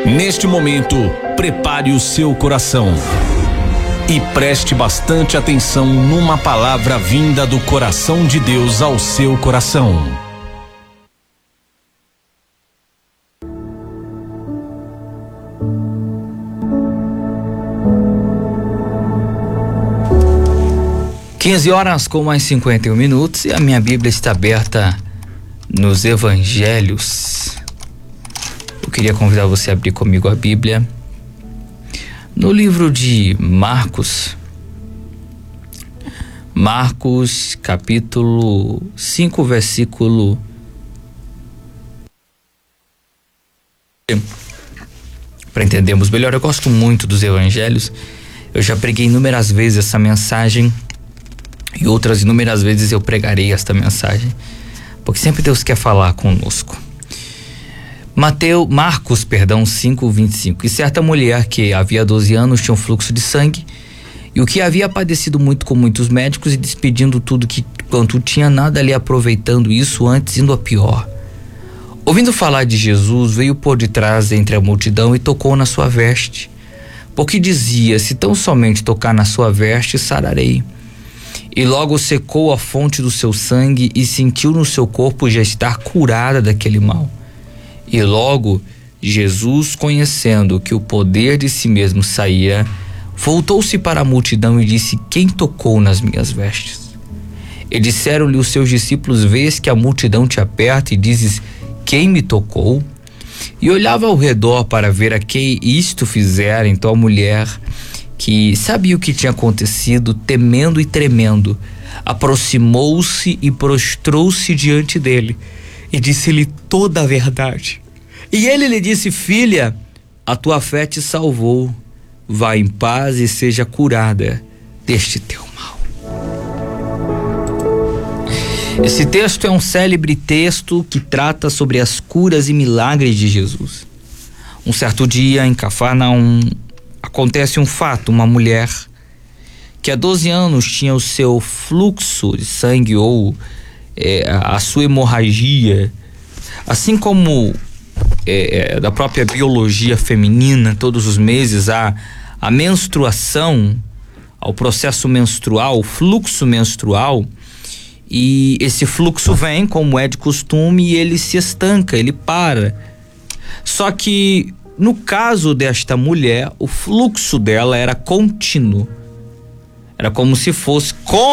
Neste momento, prepare o seu coração e preste bastante atenção numa palavra vinda do coração de Deus ao seu coração. (15 horas com mais 51 minutos) e a minha Bíblia está aberta nos Evangelhos. Eu queria convidar você a abrir comigo a Bíblia no livro de Marcos, capítulo 5, versículo. Para entendermos melhor, eu gosto muito dos Evangelhos. Eu já preguei inúmeras vezes essa mensagem e outras inúmeras vezes eu pregarei esta mensagem, porque sempre Deus quer falar conosco. Marcos 5:25. E certa mulher que havia 12 anos tinha um fluxo de sangue, e o que havia padecido muito com muitos médicos e despedindo tudo quanto tinha, nada lhe aproveitando isso, antes indo a pior. Ouvindo falar de Jesus, veio por detrás entre a multidão e tocou na sua veste, porque dizia: se tão somente tocar na sua veste, sararei. E logo secou a fonte do seu sangue e sentiu no seu corpo já estar curada daquele mal. E logo Jesus, conhecendo que o poder de si mesmo saía, voltou-se para a multidão e disse: quem tocou nas minhas vestes? E disseram-lhe os seus discípulos: vês que a multidão te aperta e dizes: quem me tocou? E olhava ao redor para ver a quem isto fizera. Então a mulher, que sabia o que tinha acontecido, temendo e tremendo, aproximou-se e prostrou-se diante dele e disse-lhe toda a verdade. E ele lhe disse: filha, a tua fé te salvou, vá em paz e seja curada deste teu mal. Esse texto é um célebre texto que trata sobre as curas e milagres de Jesus. Um certo dia, em Cafarnaum, acontece um fato. Uma mulher que há 12 anos tinha o seu fluxo de sangue ou a sua hemorragia, assim como da própria biologia feminina, todos os meses a menstruação, ao processo menstrual, o fluxo menstrual, e esse fluxo vem, como é de costume, e ele se estanca, ele para. Só que no caso desta mulher, o fluxo dela era contínuo. Era como se fosse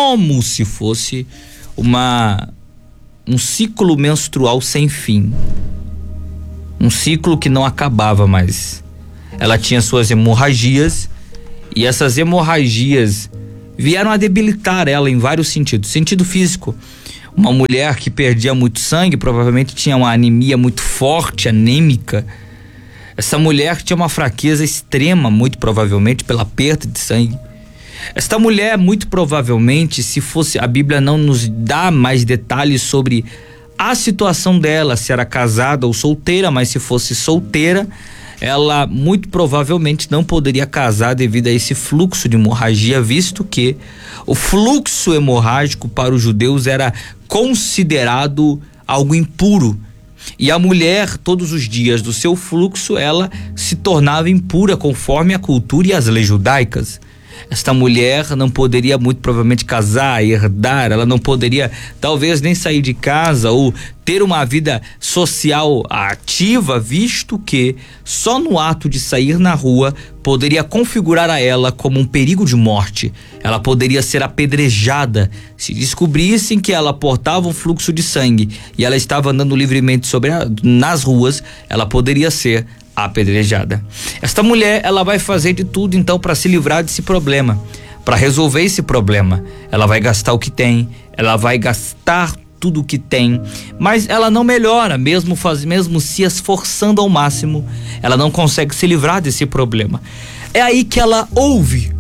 um ciclo menstrual sem fim. Um ciclo que não acabava mais. Ela tinha suas hemorragias, e essas hemorragias vieram a debilitar ela em vários sentidos. Sentido físico: uma mulher que perdia muito sangue provavelmente tinha uma anemia muito forte, anêmica. Essa mulher tinha uma fraqueza extrema, muito provavelmente pela perda de sangue. Esta mulher, muito provavelmente, se fosse, a Bíblia não nos dá mais detalhes sobre a situação dela, se era casada ou solteira, mas se fosse solteira, ela muito provavelmente não poderia casar devido a esse fluxo de hemorragia, visto que o fluxo hemorrágico para os judeus era considerado algo impuro. E a mulher, todos os dias do seu fluxo, ela se tornava impura conforme a cultura e as leis judaicas. Esta mulher não poderia muito provavelmente casar, herdar, ela não poderia talvez nem sair de casa ou ter uma vida social ativa, visto que só no ato de sair na rua poderia configurar a ela como um perigo de morte. Ela poderia ser apedrejada se descobrissem que ela portava um fluxo de sangue e ela estava andando livremente nas ruas. Ela poderia ser apedrejada. Esta mulher, ela vai fazer de tudo então para se livrar desse problema, para resolver esse problema. Ela vai gastar o que tem, ela vai gastar tudo o que tem, mas ela não melhora, mesmo se esforçando ao máximo, ela não consegue se livrar desse problema. É aí que ela ouve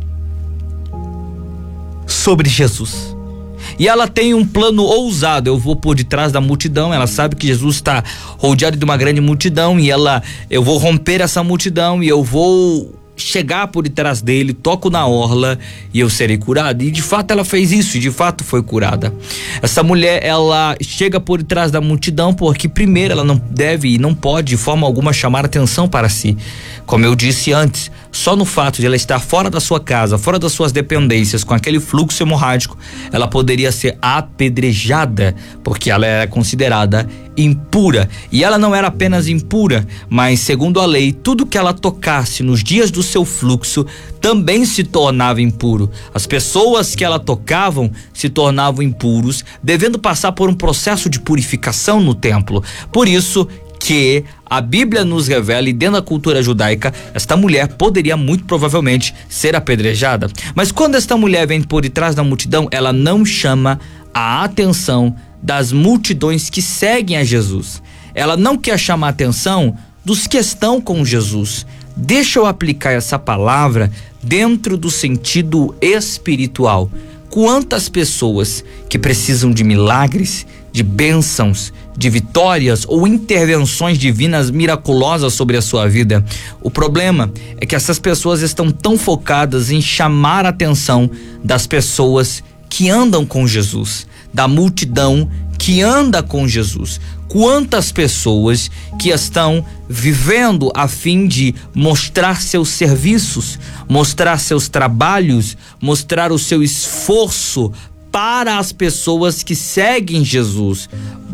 sobre Jesus. E ela tem um plano ousado: eu vou por detrás da multidão. Ela sabe que Jesus está rodeado de uma grande multidão e eu vou romper essa multidão e eu vou chegar por detrás dele, toco na orla e eu serei curada. E de fato ela fez isso, e de fato foi curada. Essa mulher, ela chega por detrás da multidão porque primeiro ela não deve e não pode de forma alguma chamar atenção para si. Como eu disse antes, só no fato de ela estar fora da sua casa, fora das suas dependências, com aquele fluxo hemorrágico, ela poderia ser apedrejada, porque ela era considerada impura. E ela não era apenas impura, mas segundo a lei, tudo que ela tocasse nos dias do seu fluxo também se tornava impuro. As pessoas que ela tocavam se tornavam impuros, devendo passar por um processo de purificação no templo. Por isso que a Bíblia nos revela, e dentro da cultura judaica, esta mulher poderia muito provavelmente ser apedrejada. Mas quando esta mulher vem por detrás da multidão, ela não chama a atenção das multidões que seguem a Jesus. Ela não quer chamar a atenção dos que estão com Jesus. Deixa eu aplicar essa palavra dentro do sentido espiritual. Quantas pessoas que precisam de milagres, de bênçãos, de vitórias ou intervenções divinas miraculosas sobre a sua vida. O problema é que essas pessoas estão tão focadas em chamar a atenção das pessoas que andam com Jesus, da multidão que anda com Jesus. Quantas pessoas que estão vivendo a fim de mostrar seus serviços, mostrar seus trabalhos, mostrar o seu esforço para as pessoas que seguem Jesus,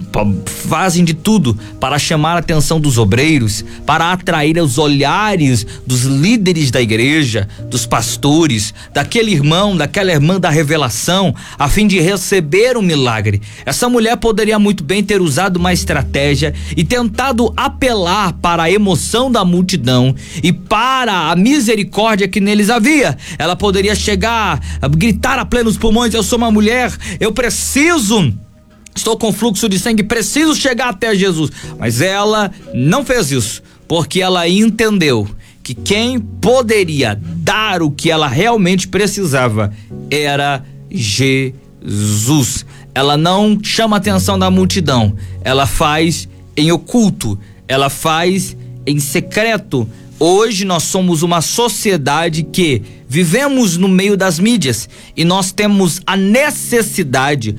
fazem de tudo para chamar a atenção dos obreiros, para atrair os olhares dos líderes da igreja, dos pastores, daquele irmão, daquela irmã da revelação, a fim de receber um milagre. Essa mulher poderia muito bem ter usado uma estratégia e tentado apelar para a emoção da multidão e para a misericórdia que neles havia. Ela poderia chegar, gritar a plenos pulmões: eu sou uma mulher, eu preciso, estou com fluxo de sangue, preciso chegar até Jesus. Mas ela não fez isso, porque ela entendeu que quem poderia dar o que ela realmente precisava era Jesus. Ela não chama a atenção da multidão, ela faz em oculto, ela faz em secreto. Hoje nós somos uma sociedade que vivemos no meio das mídias e nós temos a necessidade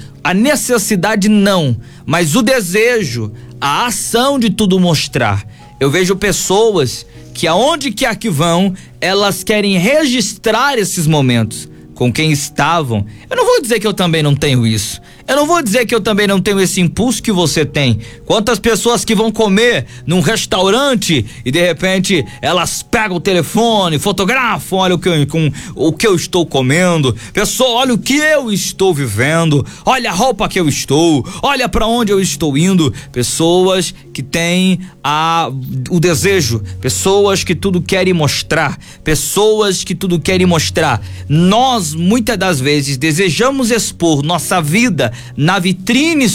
não, mas o desejo, a ação de tudo mostrar. Eu vejo pessoas que aonde quer que vão, elas querem registrar esses momentos com quem estavam. Eu não vou dizer que eu também não tenho isso. Eu não vou dizer que eu também não tenho esse impulso que você tem. Quantas pessoas que vão comer num restaurante e de repente elas pegam o telefone, fotografam, olha o que eu estou comendo. Pessoal, olha o que eu estou vivendo, olha a roupa que eu estou, olha para onde eu estou indo. Pessoas que têm o desejo, pessoas que tudo querem mostrar, pessoas que tudo querem mostrar. Nós muitas das vezes desejamos expor nossa vida na vitrine